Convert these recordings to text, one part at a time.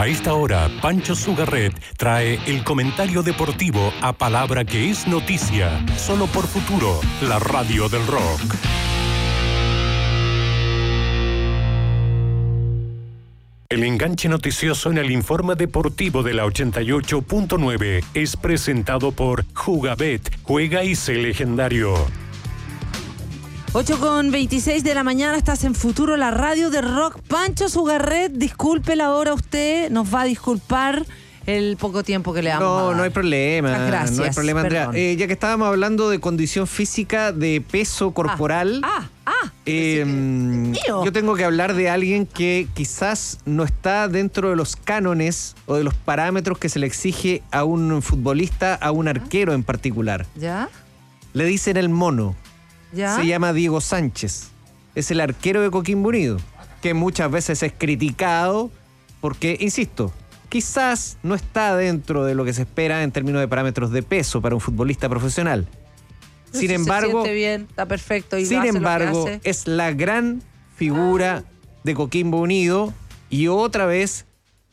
A esta hora, Pancho Sugarret trae el comentario deportivo a palabra que es noticia, solo por Futuro, la radio del rock. El enganche noticioso en el informe deportivo de la 88.9 es presentado por Jugabet, juega y sé legendario. 8:26 de la mañana, estás en Futuro, la radio de rock. Pancho Sugarret, disculpe la hora usted, nos va a disculpar el poco tiempo que le damos a dar. No hay problema. Gracias, no hay problema, Andrea. Ya que estábamos hablando de condición física, de peso corporal, yo tengo que hablar de alguien que quizás no está dentro de los cánones o de los parámetros que se le exige a un futbolista, a un arquero en particular. ¿Ya? Le dicen el mono. ¿Ya? Se llama Diego Sánchez. Es el arquero de Coquimbo Unido, que muchas veces es criticado porque, insisto, quizás no está dentro de lo que se espera en términos de parámetros de peso para un futbolista profesional. Sin embargo, se siente bien, está perfecto. Y sin embargo, es la gran figura de Coquimbo Unido y otra vez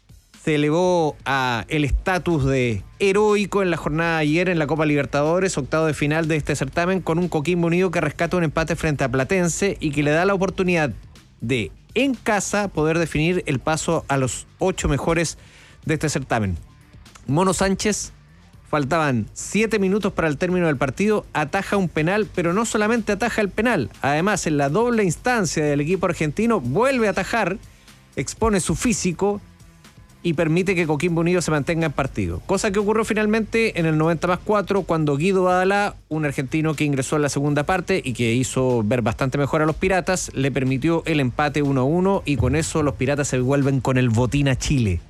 se elevó a el estatus de heroico en la jornada de ayer en la Copa Libertadores, octavo de final de este certamen, con un Coquimbo Unido que rescata un empate frente a Platense y que le da la oportunidad de, en casa, poder definir el paso a los 8 mejores de este certamen. Mono Sánchez, faltaban 7 minutos para el término del partido, ataja un penal, pero no solamente ataja el penal, además en la doble instancia del equipo argentino vuelve a atajar, expone su físico y permite que Coquimbo Unido se mantenga en partido. Cosa que ocurrió finalmente en el 90+4 cuando Guido Badalá, un argentino que ingresó en la segunda parte y que hizo ver bastante mejor a los Piratas, le permitió el empate 1-1 y con eso los Piratas se vuelven con el botín a Chile.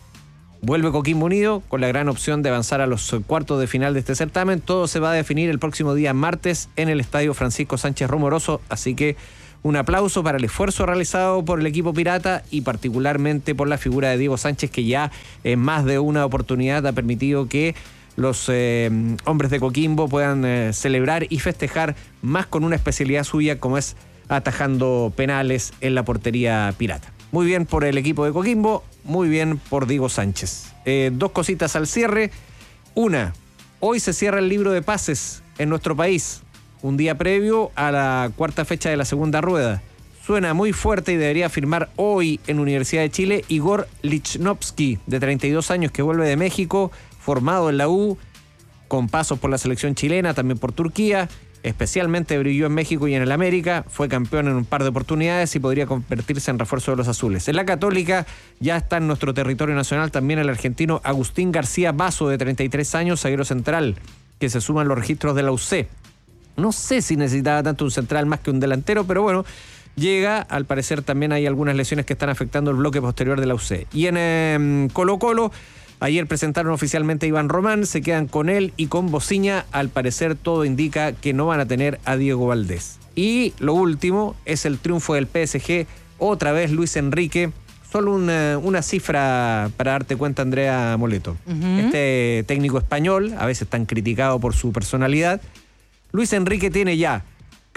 Vuelve Coquimbo Unido con la gran opción de avanzar a los cuartos de final de este certamen. Todo se va a definir el próximo día martes en el Estadio Francisco Sánchez Romoroso, así que un aplauso para el esfuerzo realizado por el equipo pirata y particularmente por la figura de Diego Sánchez, que ya en más de una oportunidad ha permitido que los hombres de Coquimbo puedan celebrar y festejar más con una especialidad suya como es atajando penales en la portería pirata. Muy bien por el equipo de Coquimbo, muy bien por Diego Sánchez. Dos cositas al cierre. Una, hoy se cierra el libro de pases en nuestro país. Un día previo a la cuarta fecha de la segunda rueda. Suena muy fuerte y debería firmar hoy en Universidad de Chile Igor Lichnowsky, de 32 años, que vuelve de México, formado en la U, con pasos por la selección chilena, también por Turquía. Especialmente brilló en México y en el América, fue campeón en un par de oportunidades y podría convertirse en refuerzo de los azules. En la Católica ya está en nuestro territorio nacional también el argentino Agustín García Basso, de 33 años, zaguero central, que se suma en los registros de la UC. No sé si necesitaba tanto un central más que un delantero, pero bueno, llega. Al parecer también hay algunas lesiones que están afectando el bloque posterior de la UC. Y en Colo-Colo, ayer presentaron oficialmente a Iván Román, se quedan con él y con Bociña. Al parecer todo indica que no van a tener a Diego Valdés. Y lo último es el triunfo del PSG, otra vez Luis Enrique. Solo una cifra para darte cuenta, Andrea Moleto. Este técnico español, a veces tan criticado por su personalidad, Luis Enrique tiene ya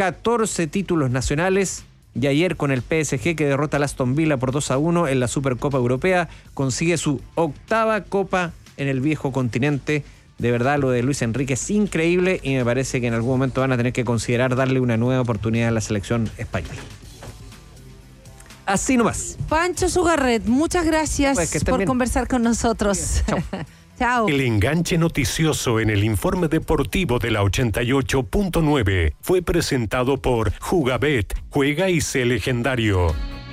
14 títulos nacionales y ayer con el PSG, que derrota al Aston Villa por 2-1 en la Supercopa Europea, consigue su 8ª copa en el viejo continente. De verdad, lo de Luis Enrique es increíble y me parece que en algún momento van a tener que considerar darle una nueva oportunidad a la selección española. Así nomás. Pancho Sugarret, muchas gracias por conversar con nosotros. Chao. Chao. El enganche noticioso en el informe deportivo de la 88.9 fue presentado por Jugabet, juega y sé legendario.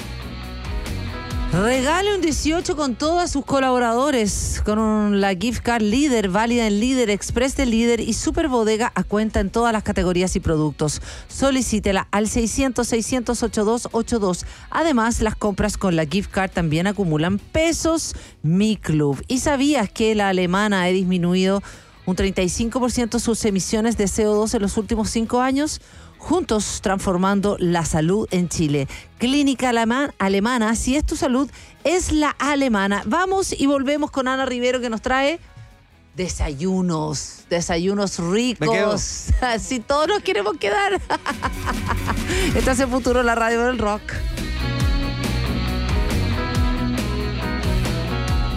Regale un 18 con todos sus colaboradores con la gift card Líder, válida en Líder, Express de Líder y Super Bodega a cuenta en todas las categorías y productos. Solicítela al 600-600-8282. Además, las compras con la gift card también acumulan pesos. Mi Club. ¿Y sabías que la alemana ha disminuido un 35% sus emisiones de CO2 en los últimos 5 años? Juntos transformando la salud en Chile. Clínica Alemana, si es tu salud, es la alemana. Vamos y volvemos con Ana Rivero, que nos trae desayunos ricos. Si todos nos queremos quedar. Estás en Futuro, la radio del rock.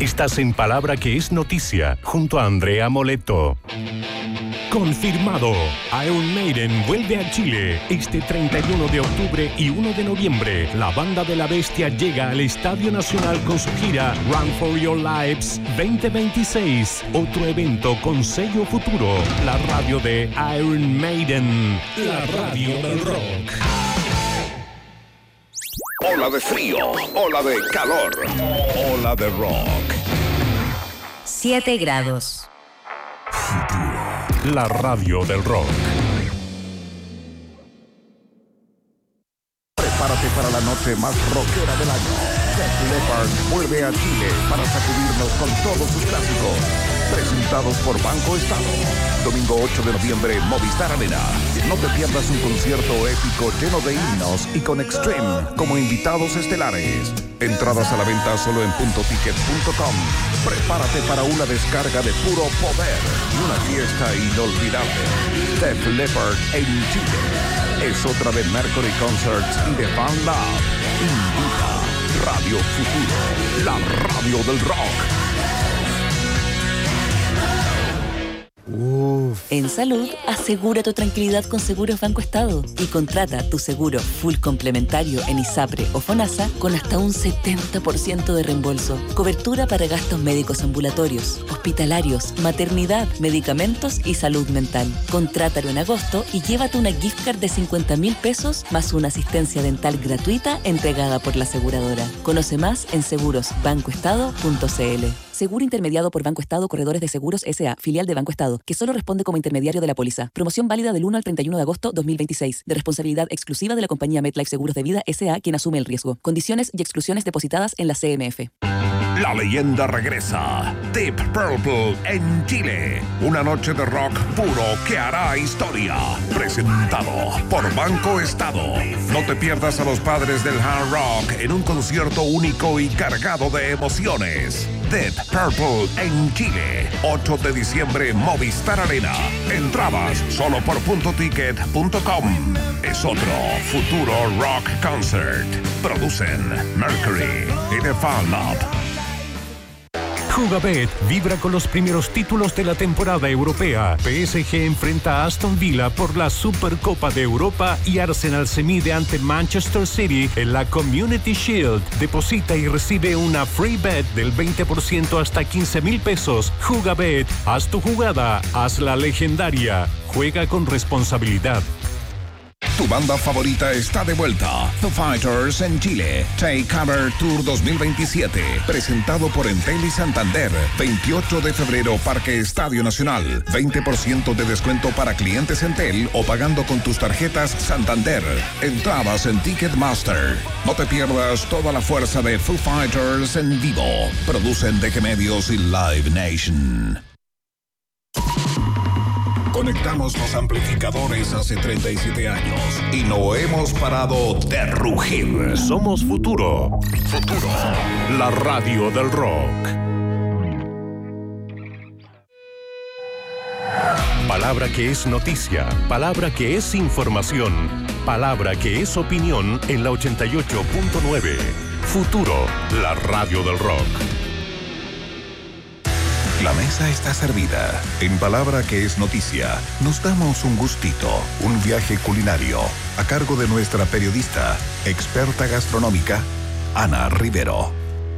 Estás en Palabra que es Noticia, junto a Andrea Moleto. Confirmado. Iron Maiden vuelve a Chile este 31 de octubre y 1 de noviembre. La banda de la bestia llega al Estadio Nacional con su gira Run for Your Lives 2026. Otro evento con sello Futuro. La radio de Iron Maiden. La radio del rock. Ola de frío, ola de calor, ola de rock. 7 grados. La radio del rock. Prepárate para la noche más rockera del año. Def Leppard vuelve a Chile para sacudirnos con todos sus clásicos. Presentados por Banco Estado. Domingo 8 de noviembre, Movistar Arena. No te pierdas un concierto épico lleno de himnos y con Extreme como invitados estelares. Entradas a la venta solo en puntoticket.com. Prepárate para una descarga de puro poder y una fiesta inolvidable. Def Leppard en Chile. Es otra de Mercury Concerts y de Fan Lab. Invita Radio Futuro, la radio del rock. En salud, asegura tu tranquilidad con Seguros Banco Estado y contrata tu seguro full complementario en ISAPRE o FONASA con hasta un 70% de reembolso. Cobertura para gastos médicos ambulatorios, hospitalarios, maternidad, medicamentos y salud mental. Contrátalo en agosto y llévate una gift card de 50.000 pesos más una asistencia dental gratuita entregada por la aseguradora. Conoce más en segurosbancoestado.cl. Seguro intermediado por Banco Estado Corredores de Seguros S.A., filial de Banco Estado, que solo responde como intermediario de la póliza. Promoción válida del 1 al 31 de agosto 2026, de responsabilidad exclusiva de la compañía MetLife Seguros de Vida S.A., quien asume el riesgo. Condiciones y exclusiones depositadas en la CMF. La leyenda regresa. Deep Purple en Chile. Una noche de rock puro que hará historia. Presentado por Banco Estado. No te pierdas a los padres del hard rock en un concierto único y cargado de emociones. Deep Purple en Chile. 8 de diciembre, Movistar Arena. Entradas solo por puntoticket.com. Es otro Futuro Rock Concert. Producen Mercury y The Fan Lab. Jugabet vibra con los primeros títulos de la temporada europea. PSG enfrenta a Aston Villa por la Supercopa de Europa y Arsenal se mide ante Manchester City en la Community Shield. Deposita y recibe una free bet del 20% hasta 15.000 pesos. Jugabet, haz tu jugada, hazla legendaria. Juega con responsabilidad. Tu banda favorita está de vuelta. Foo Fighters en Chile. Take Cover Tour 2027. Presentado por Entel y Santander. 28 de febrero, Parque Estadio Nacional. 20% de descuento para clientes Entel o pagando con tus tarjetas Santander. Entradas en Ticketmaster. No te pierdas toda la fuerza de Foo Fighters en vivo. Producen DG Medios y Live Nation. Conectamos los amplificadores hace 37 años y no hemos parado de rugir. Somos Futuro. Futuro. La radio del rock. Palabra que es noticia. Palabra que es información. Palabra que es opinión en la 88.9. Futuro. La radio del rock. La mesa está servida. En Palabra que es noticia, nos damos un gustito, un viaje culinario, a cargo de nuestra periodista, experta gastronómica, Ana Rivero.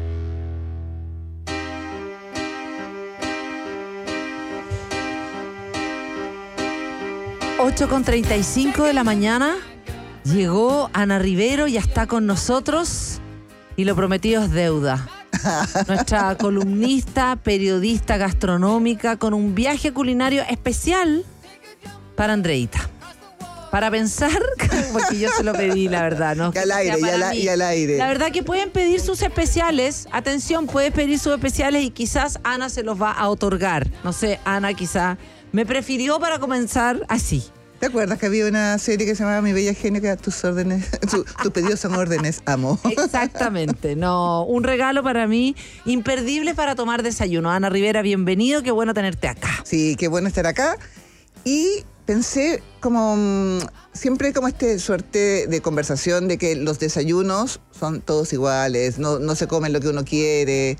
8:35 de la mañana. Llegó Ana Rivero, ya está con nosotros y lo prometido es deuda. Nuestra columnista, periodista gastronómica con un viaje culinario especial para Andreita. Para pensar, porque yo se lo pedí, la verdad, ¿no? Y al aire, y al aire. La verdad que pueden pedir sus especiales. Atención, puedes pedir sus especiales y quizás Ana se los va a otorgar. No sé, Ana quizá me prefirió para comenzar así. ¿Te acuerdas que había una serie que se llamaba Mi Bella Genio, que tus órdenes, tus pedidos son órdenes, amo? Exactamente, no, un regalo para mí imperdible para tomar desayuno. Ana Rivera, bienvenido, qué bueno tenerte acá. Sí, qué bueno estar acá. Y pensé como siempre como suerte de conversación de que los desayunos son todos iguales, no se comen lo que uno quiere.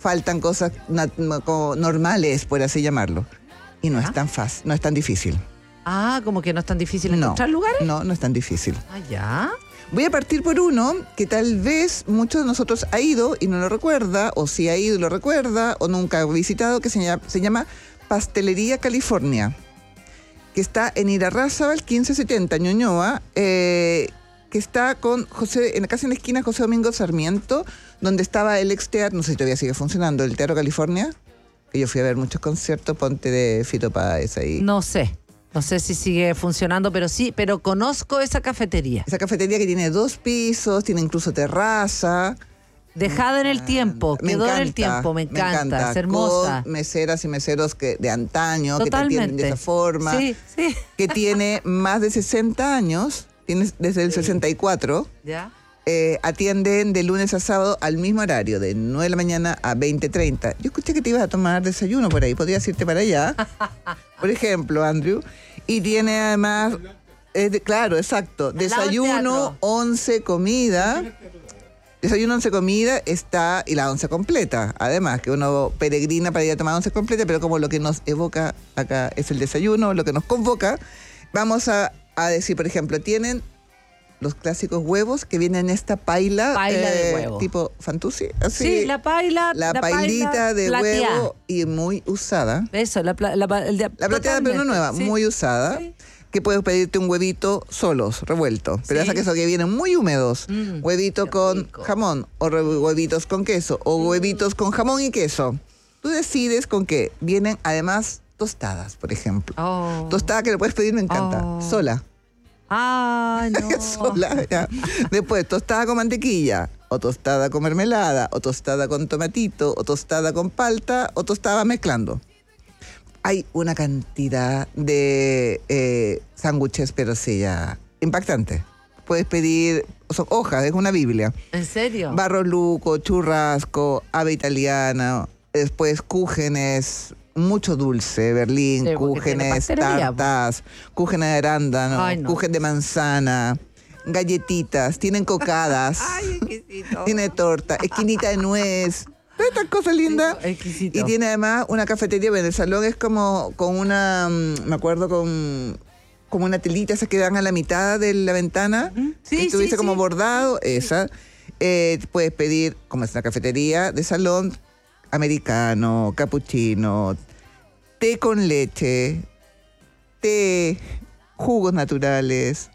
faltan cosas como normales, por así llamarlo. Y no es tan fácil, no es tan difícil. Ah, como que no es tan difícil encontrar lugares. No es tan difícil. Ah, ya. Voy a partir por uno que tal vez muchos de nosotros ha ido y no lo recuerda, o sí ha ido y lo recuerda, o nunca ha visitado, que se llama Pastelería California, que está en Irarrázaval 1570, Ñuñoa, que está con casi en la esquina José Domingo Sarmiento, donde estaba el ex teatro, no sé si todavía sigue funcionando, el Teatro California, que yo fui a ver muchos conciertos, ponte de Fito Páez ahí. No sé si sigue funcionando, pero conozco esa cafetería. Esa cafetería que tiene 2 pisos, tiene incluso terraza. Dejada en el tiempo, quedó en el tiempo, me encanta, es hermosa. Con meseras y meseros de antaño, Totalmente. que te atienden de esa forma. Sí. Que tiene más de 60 años, tiene desde el 64. ¿Ya? Atienden de lunes a sábado al mismo horario, de 9 de la mañana a 20:30. Yo escuché que te ibas a tomar desayuno por ahí, podrías irte para allá. Por ejemplo, Andrew. Y tiene además, claro, exacto, desayuno, 11, comida. Desayuno, 11, comida, y la 11 completa. Además, que uno peregrina para ir a tomar 11 completa, pero como lo que nos evoca acá es el desayuno, lo que nos convoca, vamos a decir, por ejemplo, tienen los clásicos huevos que vienen en esta paila de huevo. tipo Fantuzzi. Así, Sí, la paila. la pailita de plateada. huevo y muy usada. Eso, la plateada, pero no nueva, sí. muy usada. Sí. Que puedes pedirte un huevito solos, revuelto. Pero Sí. esos que vienen muy húmedos. Huevito qué con rico. jamón, o huevitos con queso, o huevitos con jamón y queso. Tú decides con qué. Vienen además tostadas, por ejemplo. Oh. Tostada que le puedes pedir, me encanta. Oh. Sola. Ay, no. Sola, ya. Después, tostada con mantequilla, o tostada con mermelada, o tostada con tomatito, o tostada con palta, o tostada mezclando. Hay una cantidad de sándwiches, pero sí, ya impactante. Puedes pedir, son hojas, es una Biblia. ¿En serio? Barro luco, churrasco, ave italiana, después cúgenes, mucho dulce, Berlín, Sí, porque tiene cúgenes, pastelería, po. tartas, cúgenes de arándano, Ay, no. cúgenes de manzana, galletitas, tienen cocadas, Ay, exquisito. tiene torta, esquinita de nuez. Todas estas cosas lindas. Exquisito. Y tiene además una cafetería, bueno, el salón es como con una, me acuerdo, como una telita, esas que dan a la mitad de la ventana, Sí, que estuviese sí, como sí. bordado, esa. Puedes pedir, como es una cafetería de salón, americano, capuchino, té con leche, té, jugos naturales,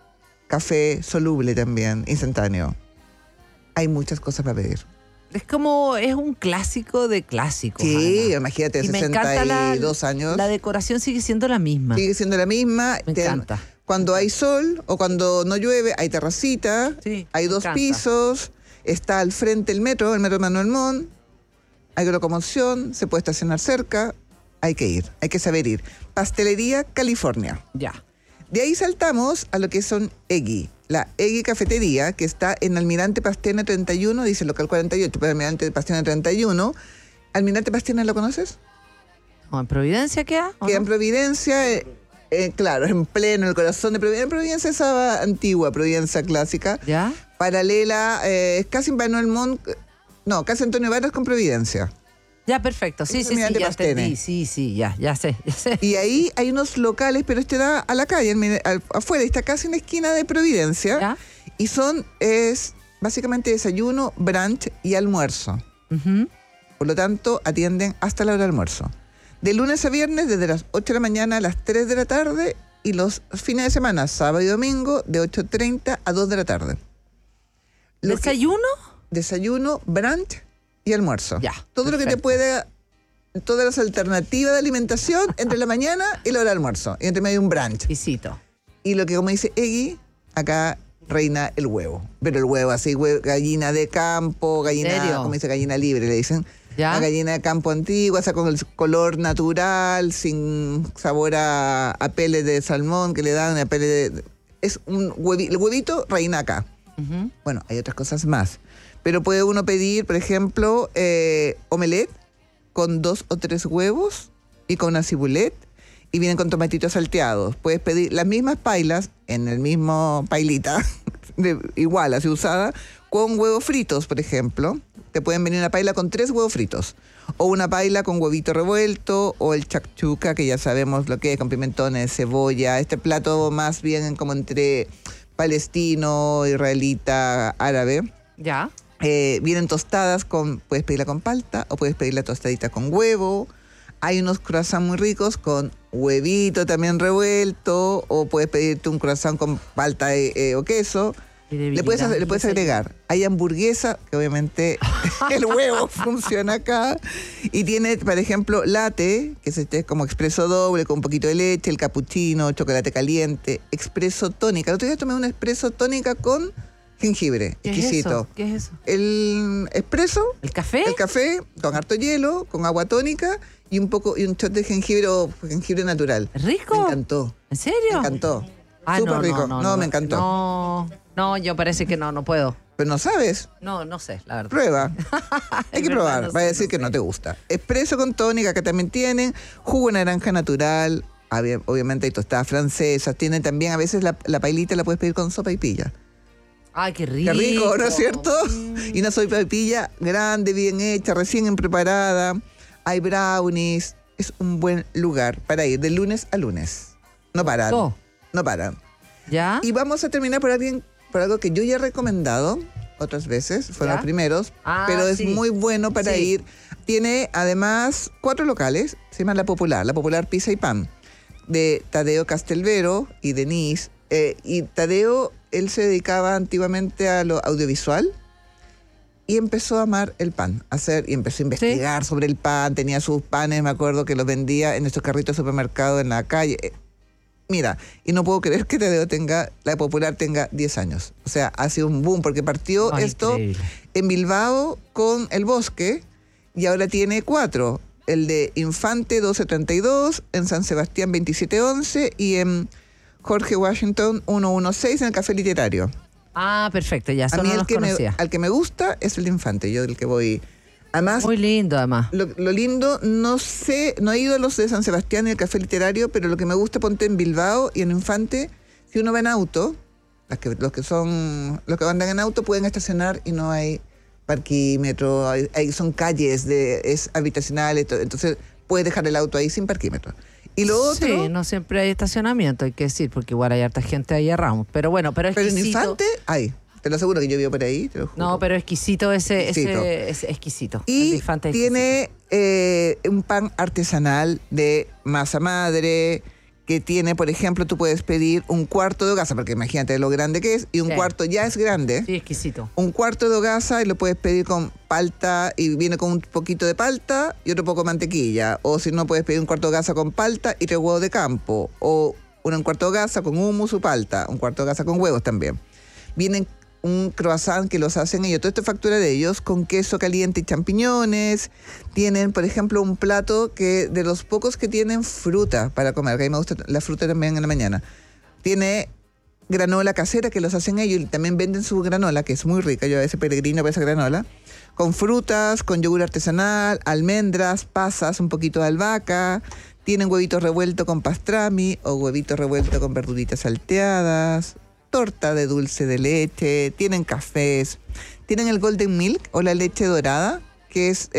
café soluble también, instantáneo. Hay muchas cosas para pedir. Es un clásico de clásicos. Sí, además. imagínate, Y me encanta 62 años. La decoración sigue siendo la misma. Sigue siendo la misma. Me encanta. Cuando hay sol o cuando no llueve, hay terracita, Sí, hay me 2 encanta. pisos, está al frente el metro Manuel Montt, hay locomoción, se puede estacionar cerca, hay que ir, hay que saber ir. Pastelería California. Ya. De ahí saltamos a lo que son Eggy. La Eggy Cafetería, que está en Almirante Pastena 31, dice local 48, pero Almirante Pastena 31. ¿Almirante Pastena lo conoces? ¿O en Providencia queda? ¿o Queda en no? Providencia, claro, en pleno, el corazón de Providencia. Providencia esa antigua, Providencia clásica. ¿Ya? Paralela, es casi Manuel Montt, no, casi Antonio Vargas con Providencia. Ya, perfecto. Sí, sí, Almirante ya Pastene. entendí. Sí, ya sé. Y ahí hay unos locales, pero este da a la calle, afuera, está casi en la esquina de Providencia. ¿Ya? Y es básicamente desayuno, brunch y almuerzo. Ujú. Por lo tanto, atienden hasta la hora de almuerzo. De lunes a viernes, desde las 8 de la mañana a las 3 de la tarde. Y los fines de semana, sábado y domingo, de 8:30 a 2 de la tarde. ¿Desayuno? Desayuno, brunch y almuerzo. Ya, Todo lo que te perfecto. pueda, todas las alternativas de alimentación entre la mañana y la hora de almuerzo. Y entre medio un brunch. Exquisito. Y lo que, como dice Eggy, acá reina el huevo. Pero el huevo así, gallina de campo, gallina, ¿En serio? como dice, gallina libre, le dicen. ¿Ya? La gallina de campo antigua, o sea, con el color natural, sin sabor a pele de salmón que le dan, a pele de... Es un huevito, el huevito reina acá. Ujú. Bueno, hay otras cosas más. Pero puede uno pedir, por ejemplo, omelette con 2 o 3 huevos y con una cibulet y vienen con tomatitos salteados. Puedes pedir las mismas pailas en el mismo pailita, igual, así usada, con huevos fritos, por ejemplo. te pueden venir una paella con 3 huevos fritos. O una paella con huevito revuelto, o el chakchuka, que ya sabemos lo que es, con pimentones, cebolla. Este plato más bien como entre palestino, israelita, árabe. Ya. Vienen tostadas puedes pedirla con palta o puedes pedirla tostadita con huevo. Hay unos croissants muy ricos con huevito también revuelto, o puedes pedirte un croissant con palta o queso. Le puedes agregar. Hay hamburguesa, que obviamente el huevo funciona acá. Y tiene, por ejemplo, latte, que es como expreso doble, con un poquito de leche, el cappuccino, chocolate caliente, expreso tónica. El otro día tomé una expreso tónica con jengibre, exquisito. ¿Qué es eso? El expreso. ¿El café? El café con harto hielo, con agua tónica y un shot de jengibre o jengibre natural. ¿Rico? Me encantó. ¿En serio? Me encantó. Súper rico. No, me encantó. No, yo parece que no puedo. Pero no sabes. No sé, la verdad. Prueba. Hay que probar. No Va a sé, decir no que sé. no te gusta. Espresso con tónica, que también tienen. Jugo de naranja natural. Obviamente hay tostadas francesas. Tienen también, a veces la pailita la puedes pedir con sopa y pilla. Ay, qué rico. Qué rico, ¿no es cierto? Y una sopa de pilla grande, bien hecha, recién preparada. Hay brownies. Es un buen lugar para ir de lunes a lunes. No paran. No paran. ¿Ya? Y vamos a terminar por algo que yo ya he recomendado otras veces, fueron ¿Ya? los primeros, Ah, pero es sí. muy bueno para Sí. ir. Tiene además 4 locales, se llama La Popular Pizza y Pan, de Tadeo Castelvero y Denise. Y Tadeo, él se dedicaba antiguamente a lo audiovisual y empezó a amar el pan, y empezó a investigar sobre el pan, tenía sus panes, me acuerdo que los vendía en estos carritos de supermercado en la calle. Mira, y no puedo creer que La Popular tenga 10 años. O sea, ha sido un boom, porque partió esto Increíble. en Bilbao con El Bosque, y ahora tiene 4. El de Infante 1232, en San Sebastián 2711 y en Jorge Washington 116 en el Café Literario. Ah, perfecto, ya, A eso mí no los conocía. al que me gusta es el de Infante, yo el que voy. Además, Muy lindo, además. lo lindo, no he ido a los de San Sebastián y el Café Literario, pero lo que me gusta, ponte en Bilbao y en Infante, si uno va en auto, los que andan en auto pueden estacionar y no hay parquímetro, son calles, es habitacionales, entonces puedes dejar el auto ahí sin parquímetro. Y lo otro... Sí, no siempre hay estacionamiento, hay que decir, porque igual hay harta gente ahí around. Pero bueno, pero Pero en exquisito. Infante hay. Te lo aseguro que yo vivo por ahí, te lo juro. No, pero exquisito Exquisito. es exquisito. El Y de Infante es tiene un pan artesanal de masa madre, que tiene, por ejemplo, tú puedes pedir un cuarto de hogaza, porque imagínate lo grande que es, y un Sí. cuarto ya es grande. Sí, exquisito. Un cuarto de hogaza y lo puedes pedir con palta, y viene con un poquito de palta y otro poco de mantequilla. O si no, puedes pedir un cuarto de hogaza con palta y 3 huevos de campo. O un cuarto de hogaza con hummus o palta. Un cuarto de hogaza con huevos también. Vienen un croissant que los hacen ellos, todo esto es factura de ellos, con queso caliente y champiñones. Tienen, por ejemplo, un plato que de los pocos que tienen fruta para comer, que a mí me gusta la fruta también en la mañana. Tiene granola casera que los hacen ellos y también venden su granola, que es muy rica. Yo a veces peregrino para esa granola. Con frutas, con yogur artesanal, almendras, pasas, un poquito de albahaca. Tienen huevito revuelto con pastrami o huevito revuelto con verduritas salteadas. Torta de dulce de leche, tienen cafés, tienen el golden milk o la leche dorada, que es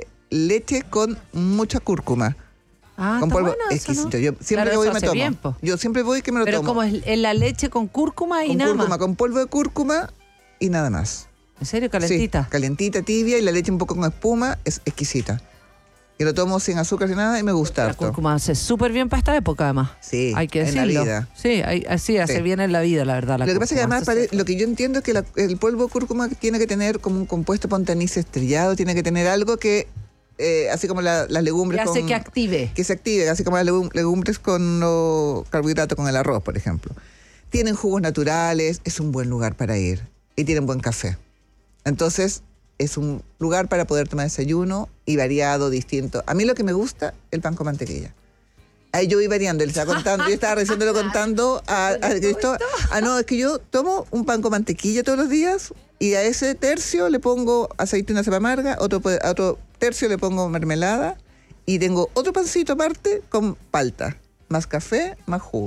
leche con mucha cúrcuma. Ah, con está polvo bueno eso, exquisito. ¿no? Yo siempre Claro, que voy eso me hace tomo. bien, po. Yo siempre voy que me lo Pero tomo. como es en la leche con cúrcuma y Con nada cúrcuma, más. con polvo de cúrcuma y nada más. ¿En serio? ¿Calentita? Sí, calentita, tibia, y la leche un poco con espuma, es exquisita. Y lo tomo sin azúcar ni nada y me gusta La harto. cúrcuma hace súper bien para esta época, además. Sí, Hay que en la decirlo. vida. Sí, así hace Sí. bien en la vida, la verdad. La Lo que pasa es que cúrcuma, además eso sí. lo que yo entiendo es que el polvo de cúrcuma tiene que tener como un compuesto ponte anís estrellado, tiene que tener algo que, así como las legumbres Que hace con... que active. que se active, así como las legumbres con los carbohidratos, con el arroz, por ejemplo. Tienen jugos naturales, es un buen lugar para ir. Y tienen buen café. Entonces, es un lugar para poder tomar desayuno y variado, distinto. A mí lo que me gusta, el pan con mantequilla. Ahí yo voy variando, él estaba contando, yo estaba recién contando a Cristo. No, es que yo tomo un pan con mantequilla todos los días y a ese tercio le pongo aceite y una cepa amarga, a otro tercio le pongo mermelada y tengo otro pancito aparte con palta, más café, más jugo.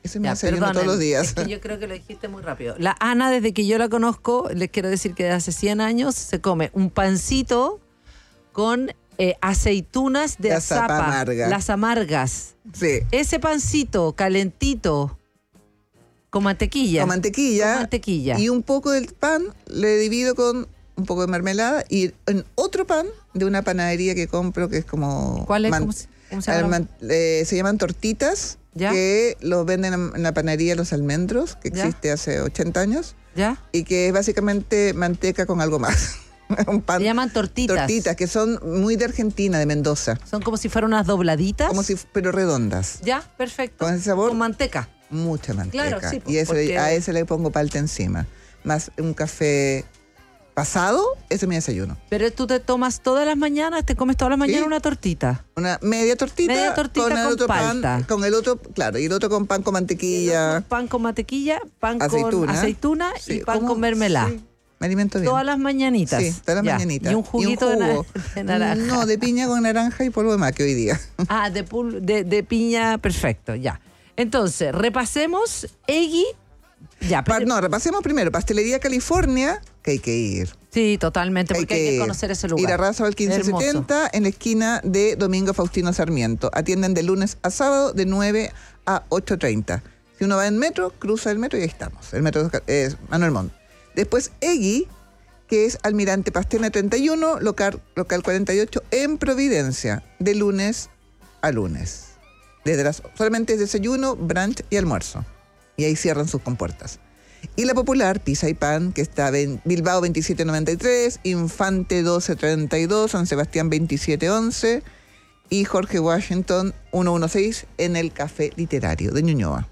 Ese me Ya, desayuno perdonen, todos los días. es que yo creo que lo dijiste muy rápido. La Ana, desde que yo la conozco, les quiero decir que desde hace 100 años se come un pancito con aceitunas de La zapa azapa, amarga. las amargas. Sí. Ese pancito calentito con mantequilla. Con mantequilla. Con mantequilla. Y un poco del pan le divido con un poco de mermelada y en otro pan de una panadería que compro que es como... ¿Cuál es? ¿Cómo se llama? Se llaman tortitas, ¿Ya? que los venden en la panadería Los Almendros, que ¿Ya? existe hace 80 años, ¿Ya? y que es básicamente manteca con algo más. Un pan. Se llaman tortitas. Tortitas, que son muy de Argentina, de Mendoza. Son como si fueran unas dobladitas. Pero redondas. Ya, perfecto. Con ese sabor. Con manteca. Mucha manteca. Claro, sí, y porque- a ese le pongo palta encima. Más un café pasado, ese es mi desayuno. Pero tú te tomas todas las mañanas, te comes todas las mañanas Sí. una tortita. Una media tortita Con el otro palta. pan, con el otro, claro, y el otro con pan con mantequilla. Pan con mantequilla, pan con Aceituna. aceituna y Sí, pan ¿cómo? con mermelada. Sí, me alimento bien. Todas las mañanitas. Sí, todas las Ya. mañanitas. Y un juguito de jugo. de naranja. No, de piña con naranja y polvo de maque hoy día. Ah, de piña, perfecto, ya. Entonces, repasemos Eggy. Ya, No, repasemos primero. Pastelería California, que hay que ir. sí, totalmente, porque hay que conocer ese lugar. Ir a Razo al 1570 en la esquina de Domingo Faustino Sarmiento. Atienden de lunes a sábado de 9 a 8:30. Si uno va en metro, cruza el metro y ahí estamos. El metro es Manuel Montt. Después Eggy, que es Almirante Pastena 31, local 48, en Providencia, de lunes a lunes. Solamente es desayuno, brunch y almuerzo. Y ahí cierran sus compuertas. Y la popular, Pizza y Pan, que está en Bilbao 2793, Infante 1232, San Sebastián 2711 y Jorge Washington 116 en el Café Literario de Ñuñoa.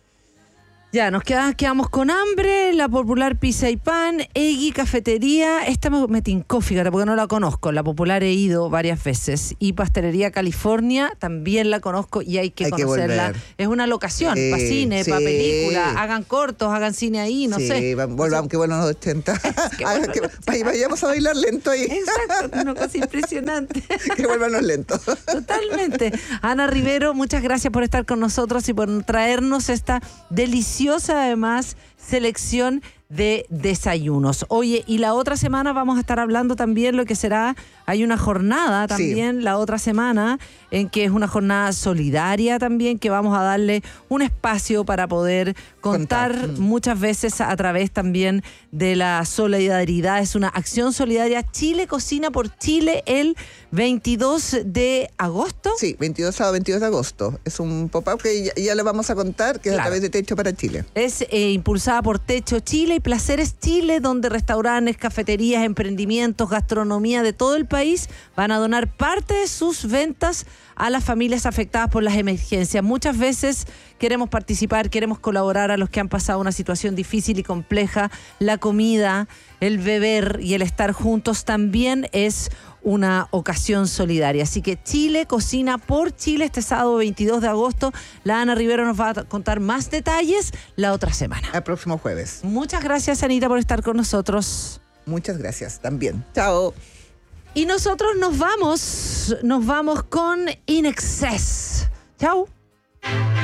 Ya, quedamos con hambre, la popular Pizza y Pan, Eggy Cafetería, esta me tincó, fíjate, porque no la conozco, la popular he ido varias veces, y Pastelería California también la conozco y hay que conocerla. volver. Es una locación, para cine, Sí. para película, hagan cortos, hagan cine ahí, no sí, sé. volvamos, que vuelvan los 80. Vayamos a bailar lento ahí. Exacto, una cosa impresionante. Que vuelvan los lentos. Totalmente. Ana Rivero, muchas gracias por estar con nosotros y por traernos esta deliciosa, además, selección de desayunos. Oye, y la otra semana vamos a estar hablando también lo que será, hay una jornada también la otra semana, en que es una jornada solidaria también, que vamos a darle un espacio para poder contar muchas veces a través también de la solidaridad. Es una acción solidaria. Chile Cocina por Chile el 22 de agosto. Sí, sábado 22 de agosto. Es un pop-up que ya le vamos a contar, que es a través de Techo para Chile. Es impulsada por Techo Chile y Placeres Chile, donde restaurantes, cafeterías, emprendimientos, gastronomía de todo el país van a donar parte de sus ventas a las familias afectadas por las emergencias. Muchas veces queremos participar, queremos colaborar a los que han pasado una situación difícil y compleja. La comida, el beber y el estar juntos también es una ocasión solidaria. Así que Chile Cocina por Chile este sábado 22 de agosto. La Ana Rivero nos va a contar más detalles la otra semana. El próximo jueves. Muchas gracias, Anita, por estar con nosotros. Muchas gracias también. Chao. Y nosotros nos vamos con In Excess. Chao.